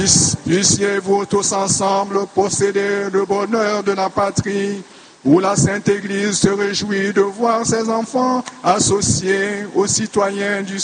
Puissiez-vous tous ensemble posséder le bonheur de la patrie, où la Sainte Église se réjouit de voir ses enfants associés aux citoyens du